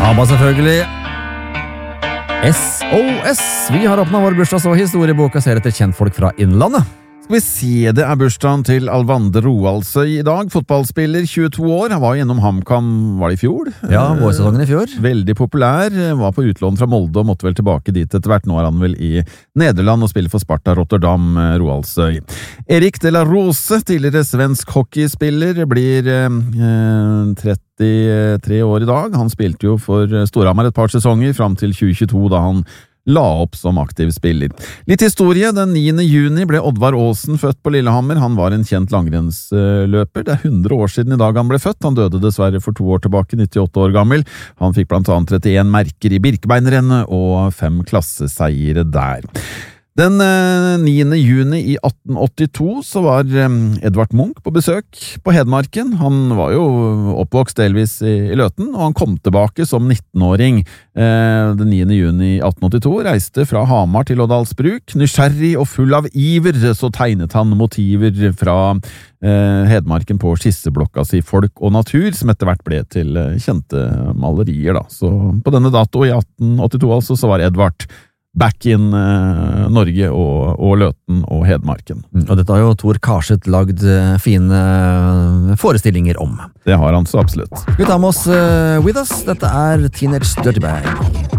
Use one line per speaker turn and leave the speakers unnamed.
ABBA selvfølgelig. SOS. Vi har åpnet vår bursdags- og historieboka ser etter kjentfolk fra Innlandet.
Skal vi se, det bursdagen til Alvande Roaldsøy i dag. Fotballspiller, 22 år. Han var gjennom HamKam, var det i fjor?
Ja, vårsesongen i fjor.
Veldig populær. Var på utlån fra Molde og måtte vel tilbake dit etter hvert. Nå er han vel i Nederland og spiller for Sparta Rotterdam, Roaldsøy. Erik de la Rose, tidligere svensk hockeyspiller, blir 33 år i dag. Han spilte jo for Storhamar et par sesonger, fram til 2022 da han la opp som aktiv spiller. Litt historie, den 9. juni ble Oddvar Aasen født på Lillehammer. Han var en kjent langrennsløper. Det 100 år siden i dag han ble født. Han døde dessverre for 2 år tilbake, 98 år gammel. Han fikk blant annet 31 merker i Birkebeinerrennet og 5 klasseseiere der. Den 9. juni i 1882 så var Edvard Munch på besøk på Hedmarken. Han var jo oppvokst delvis i Løten, og han kom tilbake som 19-åring. Den 9. juni i 1882 reiste fra Hamar til Årdalsbruk. Nysgjerrig og full av iver så tegnet han motiver fra Hedmarken på skisseblokka si Folk og natur, som etter hvert ble til kjente malerier da. Så på denne dato i 1882 altså så var Edvard back in Norge og Løten og Hedmarken.
Og dette har jo Tor Karseth lagd fine forestillinger om.
Det har han så absolutt.
Vi tar med oss With Us. Dette Teenage Dirty Bag.